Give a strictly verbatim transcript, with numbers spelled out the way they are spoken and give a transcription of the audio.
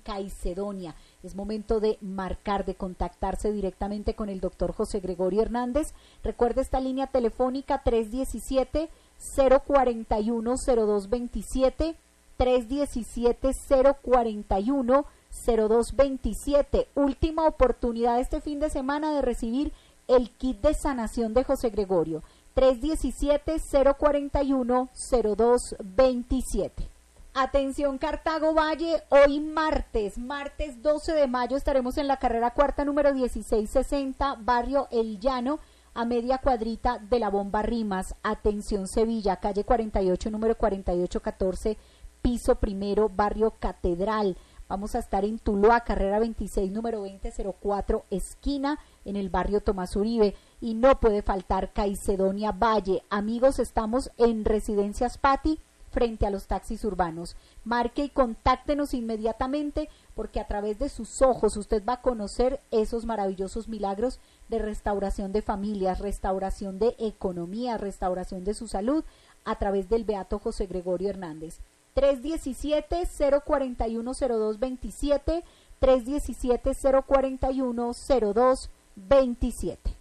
Caicedonia. Es momento de marcar, de contactarse directamente con el doctor José Gregorio Hernández. Recuerde esta línea telefónica tres diecisiete, cero cuarenta y uno, cero dos veintisiete, tres diecisiete, cero cuarenta y uno, cero dos veintisiete. Última oportunidad este fin de semana de recibir el kit de sanación de José Gregorio. tres diecisiete, cero cuarenta y uno, cero dos veintisiete. Atención Cartago Valle, hoy martes, martes doce de mayo estaremos en la carrera cuarta número dieciséis sesenta, barrio El Llano, a media cuadrita de la Bomba Rimas. Atención Sevilla, calle cuarenta y ocho, número cuarenta y ocho catorce, piso primero, barrio Catedral. Vamos a estar en Tuluá, carrera veintiséis, número veinte cero cuatro, esquina, en el barrio Tomás Uribe. Y no puede faltar Caicedonia Valle. Amigos, estamos en Residencias Pati, frente a los taxis urbanos. Marque y contáctenos inmediatamente, porque a través de sus ojos usted va a conocer esos maravillosos milagros de restauración de familias, restauración de economía, restauración de su salud, a través del beato José Gregorio Hernández. tres diecisiete, cero cuarenta y uno, cero dos veintisiete, tres diecisiete, cero cuarenta y uno, cero dos veintisiete.